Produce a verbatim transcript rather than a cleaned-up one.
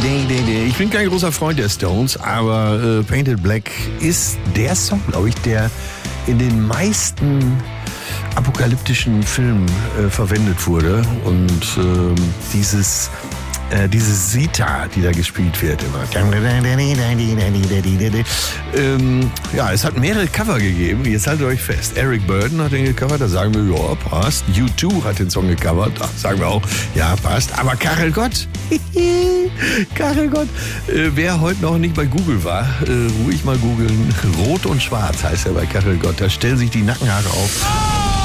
Ich bin kein großer Freund der Stones, aber äh, Painted Black ist der Song, glaube ich, der in den meisten apokalyptischen Filmen äh, verwendet wurde. Und äh, dieses, äh, diese Sita, die da gespielt wird, immer. Ähm, ja, es hat mehrere Cover gegeben. Jetzt haltet euch fest. Eric Burdon hat den gecovert, da sagen wir, ja, passt. U zwei hat den Song gecovert, da sagen wir auch, ja, passt. Aber Karel Gott, Karel Gott, äh, wer heute noch nicht bei Google war, äh, ruhig mal googeln. Rot und Schwarz heißt er bei Karel Gott. Da stellen sich die Nackenhaare auf.